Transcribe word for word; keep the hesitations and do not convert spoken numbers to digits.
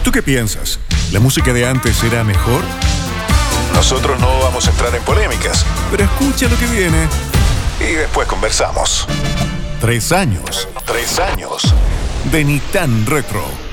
¿Tú qué piensas? ¿La música de antes era mejor? Nosotros no vamos a entrar en polémicas. Pero escucha lo que viene. Y después conversamos. Tres años. Tres años. De Ni Tan Retro.